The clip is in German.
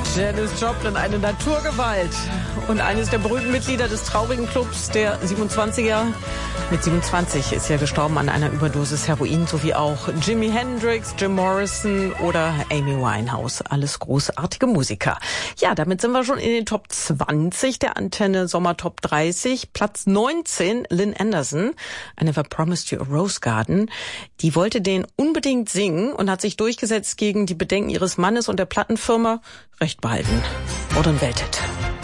Janis Joplin, eine Naturgewalt und eines der berühmten Mitglieder des traurigen Clubs der 27er. Mit 27 ist er gestorben an einer Überdosis Heroin, sowie auch Jimi Hendrix, Jim Morrison oder Amy Winehouse. Alles großartige Musiker. Ja, damit sind wir schon in den Top 20 der Antenne Sommer Top 30. Platz 19, Lynn Anderson, I Never Promised You a Rose Garden. Die wollte den unbedingt singen und hat sich durchgesetzt gegen die Bedenken ihres Mannes und der Plattenfirma. Recht behalten. Wurde ein Welthit.